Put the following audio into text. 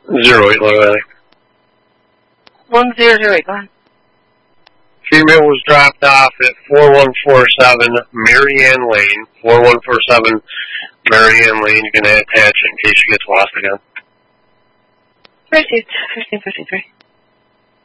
08 Low Valley. 1008, go ahead. Female was dropped off at 4147 Marianne Lane. 4147 Marianne Lane. You're going to attach it in case she gets lost again. Received. 1553.